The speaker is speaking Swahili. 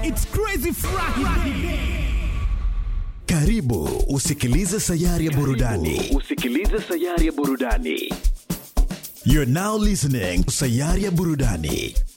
It's Crazy Friday. Karibu usikilize sayari ya burudani. You're now listening to Sayari ya Burudani.